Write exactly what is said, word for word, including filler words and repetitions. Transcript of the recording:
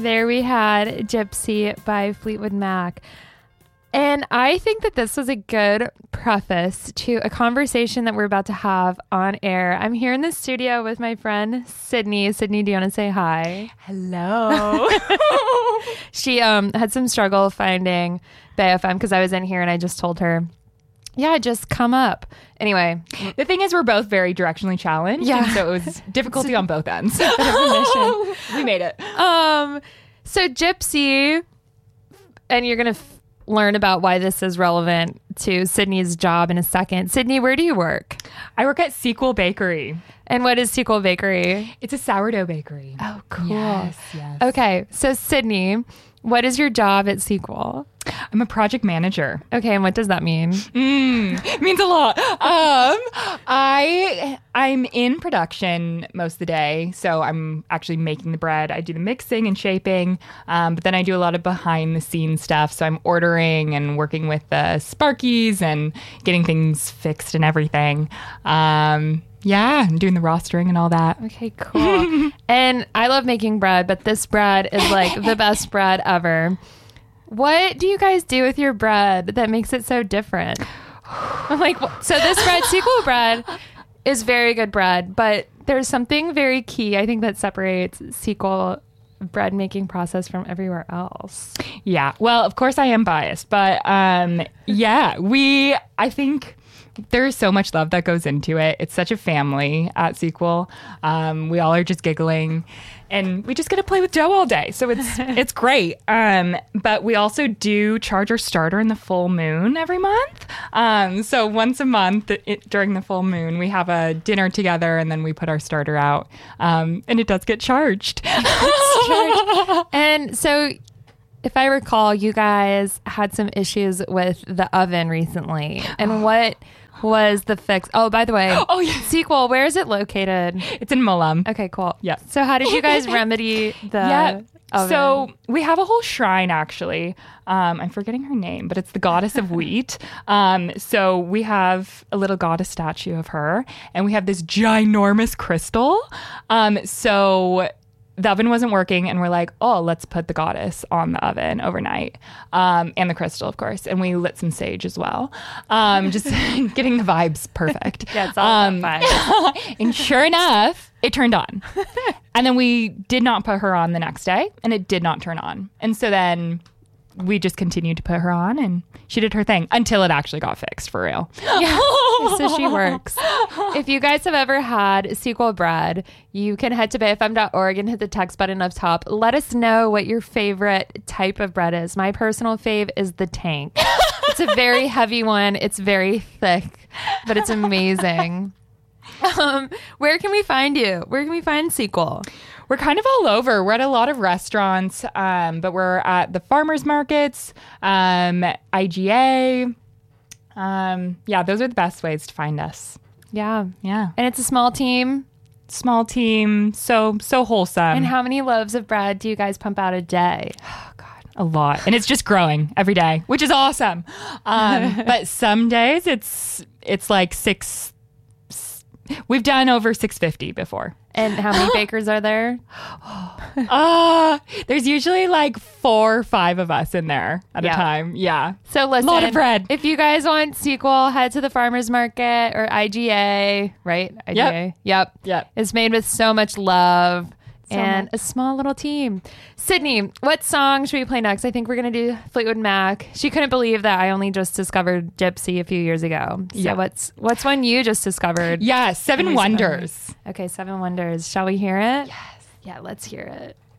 There we had Gypsy by Fleetwood Mac. And I think that this was a good preface to a conversation that we're about to have on air. I'm here in the studio with my friend Sydney. Sydney, do you want to say hi? Hello. She um had some struggle finding Bay F M because I was in here and I just told her, yeah, just come up. Anyway. The thing is, we're both very directionally challenged. Yeah. And so it was difficulty on both ends. We made it. Um, so Gypsy, and you're going to f- learn about why this is relevant to Sydney's job in a second. Sydney, where do you work? I work at Sequel Bakery. And what is Sequel Bakery? It's a sourdough bakery. Oh, cool. Yes, yes. Okay, so Sydney, what is your job at Sequel? I'm a project manager. Okay, and what does that mean? Mm, it means a lot. Um, I I'm in production most of the day, so I'm actually making the bread. I do the mixing and shaping, um, but then I do a lot of behind the scenes stuff. So I'm ordering and working with the Sparkies and getting things fixed and everything. Um, yeah, I'm doing the rostering and all that. Okay, cool. And I love making bread, but this bread is like the best bread ever. What do you guys do with your bread that makes it so different? I'm like, so this bread, Sequel bread, is very good bread, but there's something very key, I think, that separates Sequel bread making process from everywhere else. Yeah, well, of course I am biased, but um, yeah, we, I think there's so much love that goes into it. It's such a family at Sequel. Um, we all are just giggling. And we just get to play with dough all day. So it's it's great. Um, but we also do charge our starter in the full moon every month. Um, so once a month it, during the full moon, we have a dinner together and then we put our starter out. Um, and it does get charged. It's charged. And so if I recall, you guys had some issues with the oven recently. And what was the fix? Oh, by the way, oh yeah, Sequel, where is it located? It's in Mullum. Okay, cool. Yeah. So how did you guys remedy the yeah. oven? So we have a whole shrine, actually. Um, I'm forgetting her name, but it's the goddess of wheat. Um, so we have a little goddess statue of her, and we have this ginormous crystal. Um, so the oven wasn't working, and we're like, oh, let's put the goddess on the oven overnight, um, and the crystal, of course. And we lit some sage as well, um, just getting the vibes perfect. Yeah, it's all um, fun. And sure enough, it turned on. And then we did not put her on the next day, and it did not turn on. And so then we just continued to put her on, and she did her thing until it actually got fixed for real. Yeah. So she works. If you guys have ever had Sequel bread, you can head to bay f m dot org and hit the text button up top. Let us know what your favorite type of bread is. My personal fave is the tank. It's a very heavy one. It's very thick, but it's amazing. Um, where can we find you? Where can we find Sequel? We're kind of all over. We're at a lot of restaurants, um, but we're at the farmers markets, um, I G A. Um, yeah, those are the best ways to find us. Yeah. Yeah. And it's a small team. Small team. So, so wholesome. And how many loaves of bread do you guys pump out a day? Oh, God. A lot. And it's just growing every day, which is awesome. Um, but some days it's, it's like six, we've done over six fifty before. And how many bakers are there? Uh, there's usually like four or five of us in there at Yeah. a time. Yeah. So listen, Lot of bread. If you guys want Sequel, head to the farmer's market or I G A, right? I G A. Yep. Yep. Yep. It's made with so much love So and much. a small little team. Sydney, what song should we play next? I think we're going to do Fleetwood Mac. She couldn't believe that I only just discovered Gypsy a few years ago. So Yeah. what's what's one you just discovered? Yeah. Seven Recently. Wonders. Okay, Seven Wonders. Shall we hear it? Yes. Yeah, let's hear it.